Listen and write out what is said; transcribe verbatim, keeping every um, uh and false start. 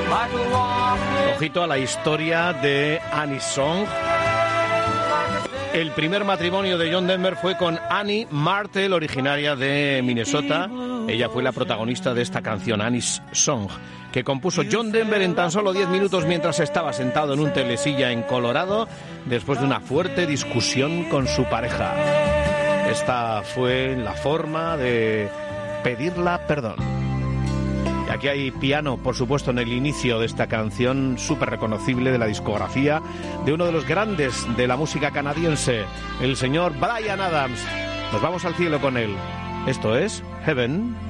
Ojito a la historia de Annie Song. El primer matrimonio de John Denver fue con Annie Martel, originaria de Minnesota. Ella fue la protagonista de esta canción, Annie's Song, que compuso John Denver en tan solo diez minutos mientras estaba sentado en un telesilla en Colorado después de una fuerte discusión con su pareja. Esta fue la forma de pedirla perdón. Y aquí hay piano, por supuesto, en el inicio de esta canción súper reconocible de la discografía de uno de los grandes de la música canadiense, el señor Bryan Adams. Nos vamos al cielo con él. Esto es Heaven